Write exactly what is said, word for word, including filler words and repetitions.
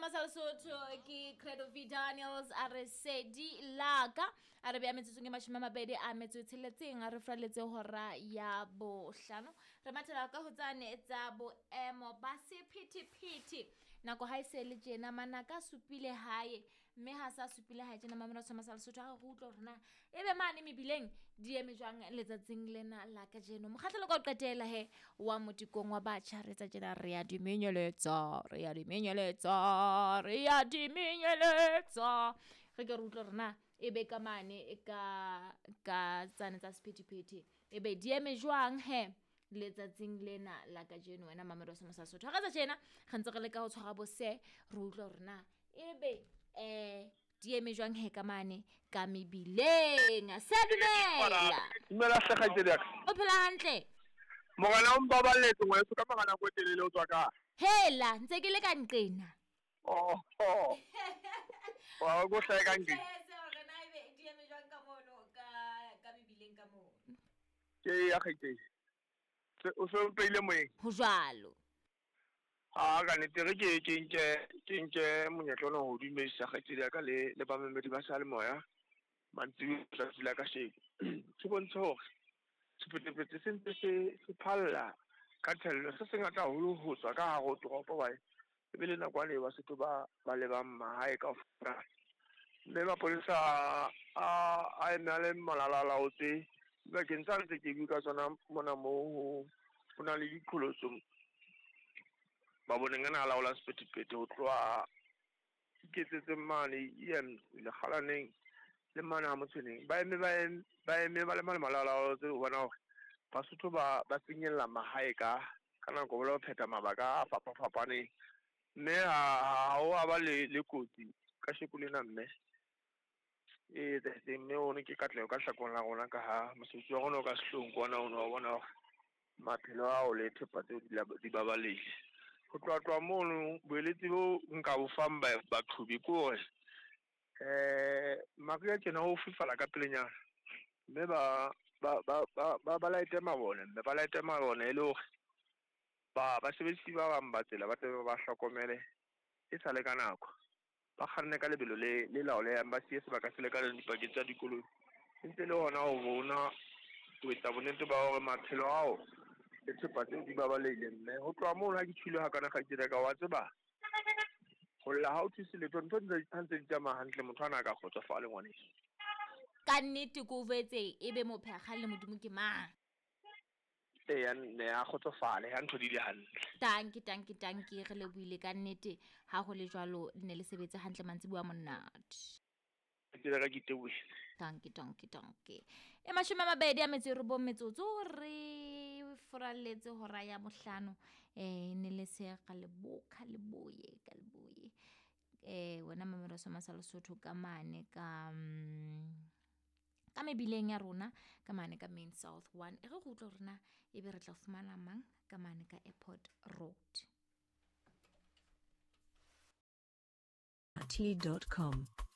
Lesotho ke Credo V Daniels a re sedi laka a re bea metsotso ke mashome a mabedi a metso e tsheletseng a re fraletse hora ya bohlano re mathela ka ho tsane tsa boemo ba sephethephethe nako ha ise le tjena manaka supile hae mme ha sa supile hae tjena mamela soma sa Lesotho ha go utlwa rena ebe mane mebileng di eme jwang letsatsing lena la ka jeno mokgatlelo ka o qetela he wa motikong wa batjha re tsa tjena re ya dimenyeletsa re ya dimenyeletsa re ya dimenyeletsa re ke re utlwa rena ebe ka mane e ka ka tsane tsa sephethephethe ebe di eme jwang he letsatsing lena la ka jeno wena mamelo sa Lesotho ga tsa tjena ga ntse re le ka ho tshwara bose re utlwa rena ebe eh di eme jwang he ka mane ka mebileng a sa dumela dumela sekgaitsedi o phela hantle mogala o mbaballetse ngweso ka magana go telele o tswa ka hela ntse ke le ka nqena oh oh wa go hlaya ka nqena se re na ebe di eme jwang ka mono ka ka mebileng ka mono ke ya kgaitsedi o se o peile moeng ho jwalo a ga ne tere ke ke nke ke nke monyetlo no ho dumedisa kgaitsedi ka le le ba memedi ba sa le moya mantsi tla tsila ka sheke se bontsha hore sephethephethe se ntse se se phalla ka thello se se ngata holo ho tswa ka haro toropo ba e be le nakwane ba setho ba ba le ba mahae ka ofana mme mapolesa a a ena le malala laotswe ba ke ntse ntse ke buka tsona mona mo ho na le dikholoso ba bone ngana la ola sephethephethe ho tloa iketsetse mane yen le khalaneng le mana motseneng ba eme ba ba eme ba le malala laotswe ho bona hore Basotho ba ba finyella mahae ka kana go bola pheta mabaka a papa papane mme ha o aba le le kotsi ka shekulena mme e the mme o ne ke katlego ka hlakong la gona ka ha mosotho wa gona o ka sehlong kwana o no bona maphelo a o le thepatse di babaledi go tlotwa mono boeletsi bo nka bo fang ba baqhubi ko eh maria ke na o fifala ka pelenyana mme ba ba ba ba ba laite mabone mme ba laite mabone e le hore ba ba sebetsi ba bang ba tsela ba tsebe ba hlokomele e sa le ka nako ba kganne ka lebelo le le laole ya ba se ba ka se le ka dipakeng tsa dikoloi ntse le hona ho bona o etsa bonnete ba hore maphelo ao e tsepatse di babalele mme ho tloha moo ha ke tshile ha kana ga ke ka wa tseba ho la ha o thuse le tonto ntse di tsamaya hantle motho ana ka kgotsofala ngwane ka nnete ko vetse ebe mophega le modimo ke mang e ya ne a kgotsofale ha ntho di le hantle tanki tanki tanki re le buile ka nnete ha go le jwalo ne le sebetse hantle mantsi bua monnate ke re ke tewe tanki tanki tanki e mashome a mabedi a metso re bo metsotso re foralletse hora ya bohlano eh ne le se ga le boka le boye ka le boye eh wena mamelo soma sa Lesotho ka mane ka ka mebileng ya rona ka mane ka Main South one e re go utlwa rena e be re tla fumana mang ka mane ka Airport Road. T dot com